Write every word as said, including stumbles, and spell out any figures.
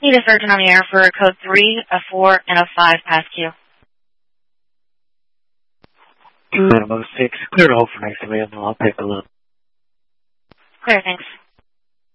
Need a surgeon on the air for code three, a four, and a five past Q. Two Animal six, clear to hold for next available. I'll take a look. Clear, thanks.